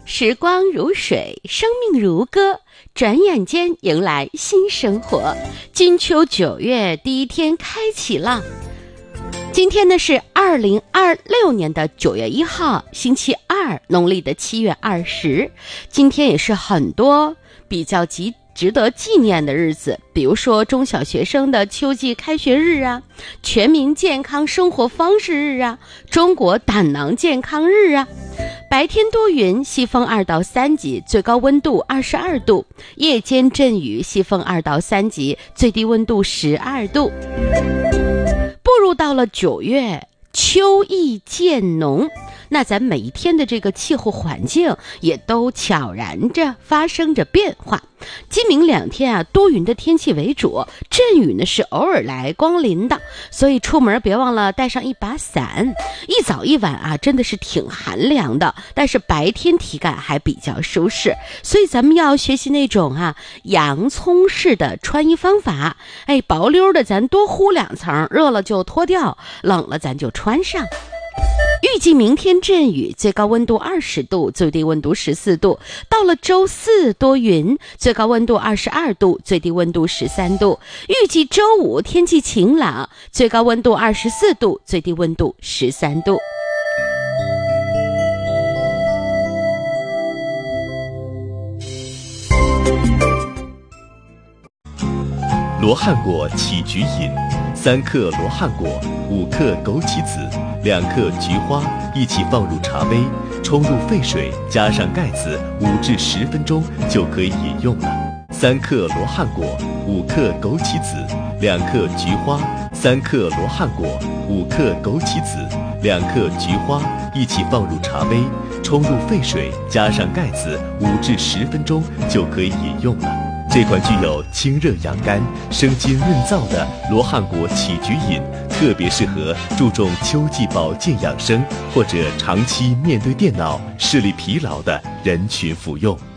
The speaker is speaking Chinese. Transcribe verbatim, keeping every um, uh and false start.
时光如水，生命如歌，转眼间迎来新生活。金秋九月第一天开启了。今天呢是二零二六年的九月一号，星期二，农历的七月二十。今天也是很多比较极值得纪念的日子，比如说中小学生的秋季开学日啊，全民健康生活方式日啊，中国胆囊健康日啊。白天多云，西风二到三级，最高温度二十二度；夜间阵雨，西风二到三级，最低温度十二度。步入到了九月，秋意渐浓，那咱每一天的这个气候环境也都悄然着发生着变化。今明两天啊，多云的天气为主，阵雨呢是偶尔来光临的，所以出门别忘了带上一把伞。一早一晚啊，真的是挺寒凉的，但是白天体感还比较舒适，所以咱们要学习那种啊洋葱式的穿衣方法。哎，薄溜的咱多呼两层，热了就脱掉，冷了咱就穿上。预计明天阵雨，最高温度二十度，最低温度十四度。到了周四多云，最高温度二十二度，最低温度十三度。预计周五天气晴朗，最高温度二十四度，最低温度十三度。 罗汉果起菊饮，三克罗汉果，五克枸杞子，两克菊花，一起放入茶杯，冲入沸水，加上盖子，五至十分钟就可以饮用了。三克罗汉果，五克枸杞子，两克菊花，三克罗汉果，五克枸杞子，两克菊花，一起放入茶杯，冲入沸水，加上盖子，五至十分钟就可以饮用了。这款具有清热养肝、生津润燥的罗汉果起菊饮，特别适合注重秋季保健养生或者长期面对电脑、视力疲劳的人群服用。